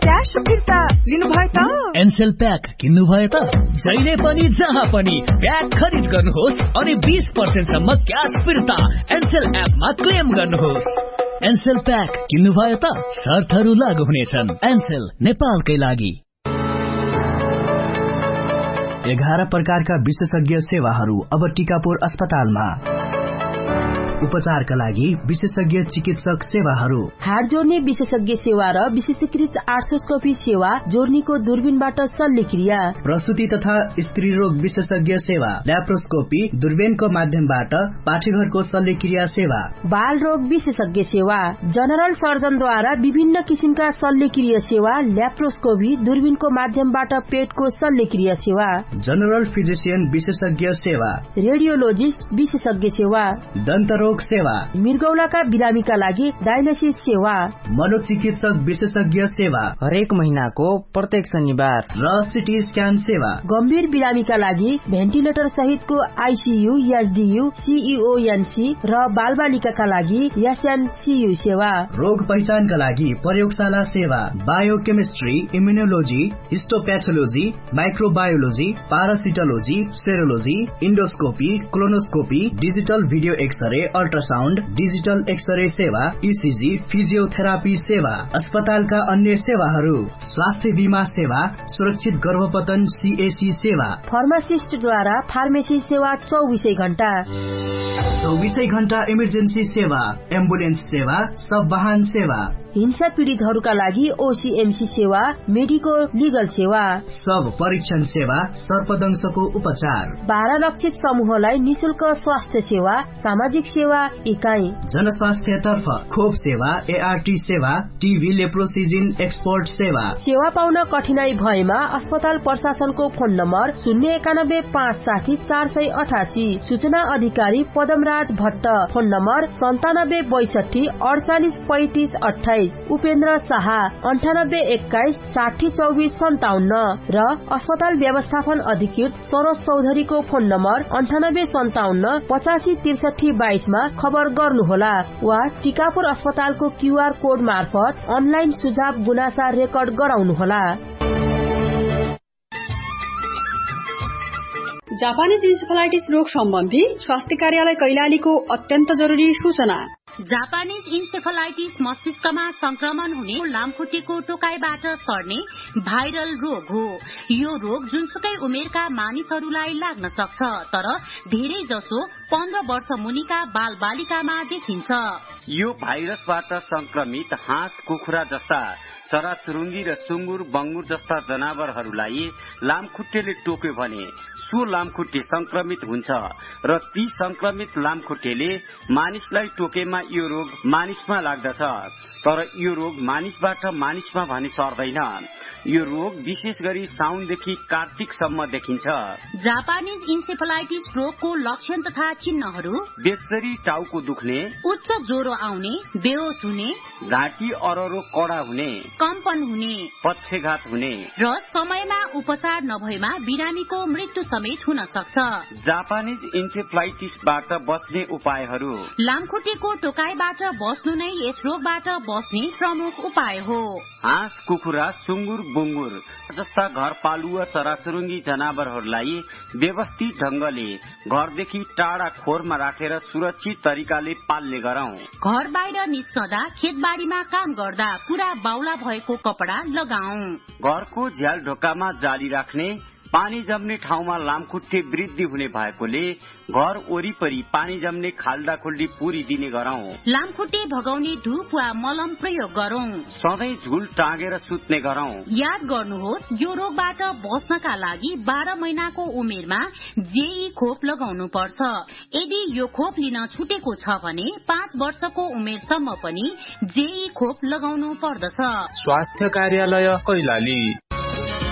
Cash फिर्ता लिनुभयो त? एनसेल प्याक किन्नुभयो त? जहिले पनि जहाँ पनि प्याक खरिद गर्नुहोस् अनि 20% सम्म क्यास फिर्ता एनसेल एपमा क्लेम गर्नुहोस्। एनसेल प्याक किन्नुभयो त? शर्तहरू लागू हुनेछन्। एनसेल नेपालकै लागि। 11 प्रकारका विशेषज्ञ सेवाहरू अब टीकापुर अस्पतालमा। उपचारका लागि विशेषज्ञ चिकित्सक सेवाहरू, हाड जोड्ने विशेषज्ञ सेवा र विशेषीकृत आर्थ्रोस्कोपी सेवा, जोर्नीको दूरबीनबाट शल्यक्रिया, प्रसुति तथा स्त्री रोग विशेषज्ञ सेवा, ल्याप्रोस्कोपी दूरबीनको माध्यमबाट पाठेघरको शल्यक्रिया सेवा, बाल रोग विशेषज्ञ सेवा, जनरल सर्जनद्वारा विभिन्न किसिमका शल्यक्रिया सेवा, ल्याप्रोस्कोपी दूरबीनको माध्यमबाट पेटको शल्यक्रिया सेवा, जनरल फिजिशियन विशेषज्ञ सेवा, रेडियोलोजिस्ट विशेषज्ञ सेवा, दन्त रोग सेवा, मृगौलाका बिरामीका लागि डायलिसिस सेवा, मनोचिकित्सक विशेषज्ञ सेवा हरेक महिनाको प्रत्येक शनिबार, र सिटी स्क्यान सेवा, गम्भीर बिरामीका लागि भेन्टिलेटर सहितको आईसीयू, एसडीयू, सीईओएनसी र बालबालिकाका लागि एसएनसीयू सेवा, रोग पहिचानका लागि प्रयोगशाला सेवा, biochemistry, immunology, हिस्टोप्याथोलोजी, microbiology, पारासिटोलोजी, सेरोलोजी, endoscopy, colonoscopy, digital video x-ray, ultrasound, digital x-ray सेवा, ईसीजी, फिजियोथेरापी सेवा, अस्पतालका अन्य सेवाहरू, स्वास्थ्य बीमा सेवा, सुरक्षित गर्भपतन सीएसी सेवा, फार्मासिस्टद्वारा फार्मेसी सेवा 24 घण्टा, 24 घण्टा इमर्जेन्सी सेवा, एम्बुलेन्स सेवा, सब वाहन सेवा, हिंसा पीडितहरूका लागि ओसीएमसी सेवा, मेडिको लिगल सेवा, सब परीक्षण सेवा, सर्पदंशको उपचार, 12 लक्षित समूहलाई निशुल्क स्वास्थ्य सेवा, सामाजिक सेवा इकाइ, जनस्वास्थ्यतर्फ खोप सेवा, एआरटी सेवा, टीबी लेप्रोसिजिन एक्सपोर्ट सेवा। सेवा पाउन कठिनाई भएमा अस्पताल प्रशासनको फोन नम्बर 091 560 488, सूचना अधिकारी पदमराज भट्ट, फोन नम्बर 97 62 48 35 28, उपेन्द्र शाह 98 21 60 24 57 र अस्पताल व्यवस्थापन अधिकृत सरोज चौधरीको फोन नम्बर 98 57 85 63 22 मा खबर गर्नुहोला वा टीकापुर अस्पतालको क्यूआर कोड मार्फत अनलाइन सुझाव गुनासा रेकर्ड गराउनुहोला। जापानीज इन्सेफेलाइटिस रोग सम्बन्धी स्वास्थ्य कार्यालय कैलालीको अत्यन्त जरुरी सूचना। जापानीज इन्सेफेलाइटिस मस्तिष्कमा संक्रमण हुने लामखुट्टेको टोकाइबाट सर्ने भाइरल रोग हो। यो रोग जुनसुकै उमेरका मानिसहरूलाई लाग्न सक्छ, तर धेरै जसो 15 वर्ष मुनिका बाल बालिकामा देखिन्छ। यो भाइरसबाट संक्रमित हाँस, कुखुरा जस्ता चराचुरुङ्गी र सुँगुर, बंगुर जस्ता जनावरहरूलाई लामखुट्टेले टोक्यो भने सो लामखुट्टे संक्रमित हुन्छ र ती संक्रमित लामखुट्टेले मानिसलाई टोकेमा यो रोग मानिसमा लाग्दछ, तर यो रोग मानिसबाट मानिसमा भने सर्दैन। यो रोग विशेष गरी साउनदेखि कार्तिकसम्म देखिन्छ। जापानीज इन्सेफेलाइटिस रोगको लक्षण तथा चिन्हहरू: बेसरी टाउको दुख्ने, उच्च ज्वरो आउने, बेहोस हुने, घाँटी अररो कडा हुने, कम्पन हुने, पक्षघात हुने र समयमा उपचार नभएमा बिरामीको मृत्यु समेत हुन सक्छ। जापानीज इन्सेफेलाइटिसबाट बच्ने उपायहरू: लामखुट्टेको टोकाइबाट बस्नु नै यस रोगबाट बस्ने प्रमुख उपाय हो। हाँस, कुखुरा, सुँगुर, बुङ्गुर जस्ता घरपालुवा चराचुरुङ्गी जनावरहरूलाई व्यवस्थित ढंगले घरदेखि टाढा खोरमा राखेर सुरक्षित तरिकाले पाल्ने गरौं। घर बाहिर निस्कँदा, खेतबारीमा काम गर्दा पूरा बाउला भएको कपडा लगाऊ। घरको झ्याल ढोकामा जाली राख्ने, पानी जम्ने ठाउँमा लामखुट्टे वृद्धि हुने भएकोले घर वरिपरि पानी जम्ने खाल्डा खुल्डी पुरी दिने गरौं। लामखुट्टे भगाउने धूप वा मलम प्रयोग गरौं। सधैँ झुल टाँगेर सुत्ने गरौं। याद गर्नुहोस्, यो रोगबाट बच्नका लागि 12 महिनाको उमेरमा जेई खोप लगाउनु पर्छ। यदि यो खोप लिन छुटेको छ भने 5 वर्षको उमेरसम्म पनि जेई खोप लगाउनु पर्दछ। स्वास्थ्य कार्यालय कैलाली।